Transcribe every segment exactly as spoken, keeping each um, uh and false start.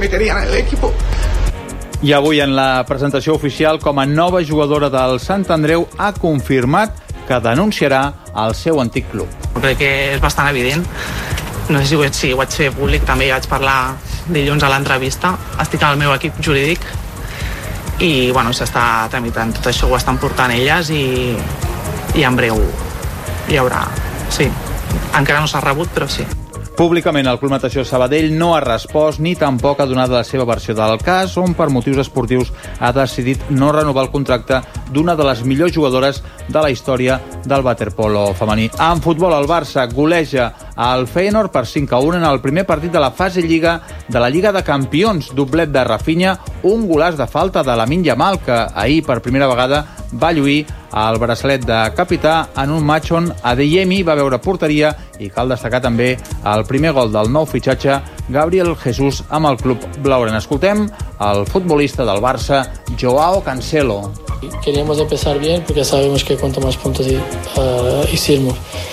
meterían en el equipo. I avui en la presentació oficial com a nova jugadora del Sant Andreu ha confirmat que denunciarà el seu antic club. Crec que és bastant evident. No sé si ho, sí, ho vaig fer públic, també vaig parlar dilluns a l'entrevista. Estic al meu equip jurídic i bueno, s'està tramitant tot això, ho estan portant elles i, i en breu hi haurà, sí. Encara no s'ha rebut, però sí. Públicament, el Club Natació Sabadell no ha respost ni tampoc ha donat la seva versió del cas, on per motius esportius ha decidit no renovar el contracte d'una de les millors jugadores de la història del waterpolo femení. En futbol, el Barça goleja el Feyenoord per cinc a u en el primer partit de la fase Lliga de la Lliga de Campions. Doblet de Rafinha, un golaç de falta de Lamine Yamal, que ahir per primera vegada va lluir el braçalet de capità en un match on Adeyemi va veure porteria, i cal destacar també el primer gol del nou fitxatge Gabriel Jesús amb el club blaugrana. Escoltem el futbolista del Barça, Joao Cancelo. Queríamos empezar bien porque sabemos que cuanto más puntos uh, hicimos,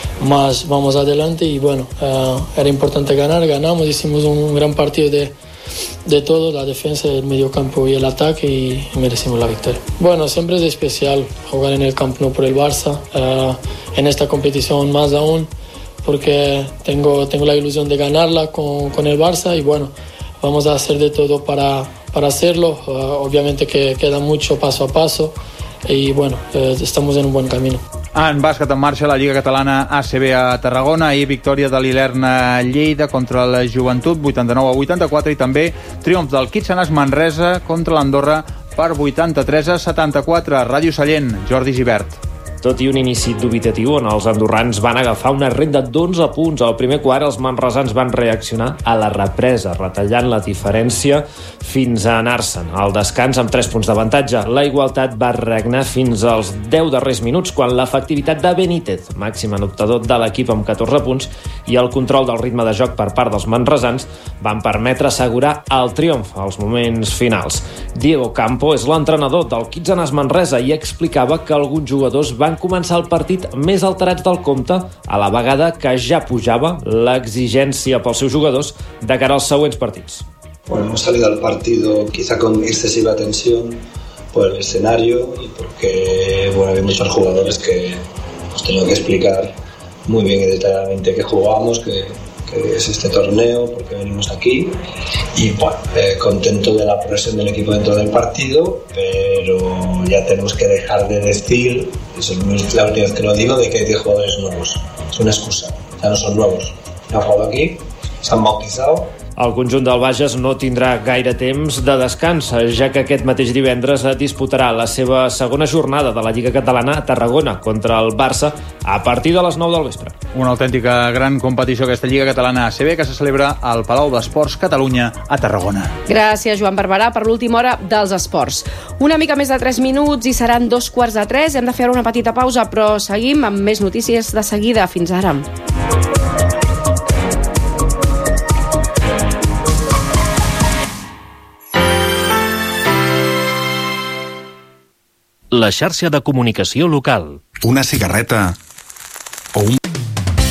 más vamos adelante y bueno, uh, era importante ganar, ganamos, hicimos un gran partido de de todo, la defensa, el mediocampo y el ataque, y merecimos la victoria. Bueno, siempre es especial jugar en el Camp Nou por el Barça, uh, en esta competición más aún, porque tengo, tengo la ilusión de ganarla con, con el Barça y bueno, vamos a hacer de todo para, para hacerlo. Uh, obviamente que queda mucho paso a paso y bueno, uh, estamos en un buen camino. En bàsquet en marxa la Lliga Catalana A C B a Tarragona, i victòria de l'Ilerna Lleida contra la Joventut vuitanta-nou a vuitanta-quatre, i també triomf del Kitsanàs Manresa contra l'Andorra per vuitanta-tres a setanta-quatre. Ràdio Sallent, Jordi Gibert. Tot i un inici dubitatiu on els andorrans van agafar una renda d'onze punts al primer quart, els manresans van reaccionar a la represa, retallant la diferència fins a anar-se'n al descans amb tres punts d'avantatge. La igualtat va regnar fins als deu darrers minuts, quan l'efectivitat de Benítez, màxim anotador de l'equip amb catorze punts, i el control del ritme de joc per part dels manresans van permetre assegurar el triomf als moments finals. Diego Campo és l'entrenador del Kitsanàs Manresa i explicava que alguns jugadors van començar el partit més alterats del compte, a la vegada que ja pujava l'exigència pels seus jugadors de cara als següents partits. Bueno, hemos salido al partido quizá con excesiva tensión por el escenario y porque bueno, había muchos jugadores que hemos tenido que explicar muy bien y detalladamente qué jugamos, que, que es este torneo, por qué venimos aquí, y bueno, eh, contento de la progresión del equipo dentro del partido, pero ya tenemos que dejar de decir, es la última vez que lo digo, de que hay diez jugadores nuevos. Es una excusa, ya no son nuevos, han jugado aquí, se han bautizado. El conjunt del Bages no tindrà gaire temps de descans, ja que aquest mateix divendres disputarà la seva segona jornada de la Lliga Catalana a Tarragona contra el Barça a partir de les nou del vespre. Una autèntica gran competició, aquesta Lliga Catalana A C B, que se celebra al Palau d'Esports Catalunya a Tarragona. Gràcies, Joan Barberà, per l'última hora dels esports. Una mica més de tres minuts i seran dos quarts de tres. Hem de fer una petita pausa, però seguim amb més notícies de seguida. Fins ara. La xarxa de comunicació local. Una cigarreta o un